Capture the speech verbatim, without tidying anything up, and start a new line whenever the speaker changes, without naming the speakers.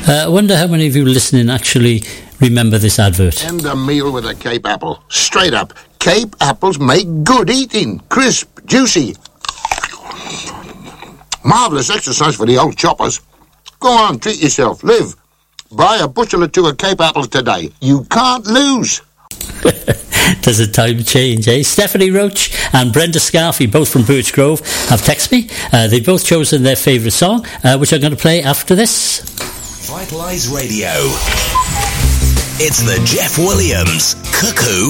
Uh, I wonder how many of you listening actually remember this advert.
End a meal with a Cape apple. Straight up. Cape apples make good eating. Crisp, juicy. Marvellous exercise for the old choppers. Go on, treat yourself. Live. Buy a bushel or two of Cape apples today. You can't lose.
Does the time change, eh? Stephanie Roach and Brenda Scarfy, both from Birch Grove, have texted me. Uh, they've both chosen their favourite song, uh, which I'm going to play after this.
Vitalise Radio. It's the Jeff Williams Cuckoo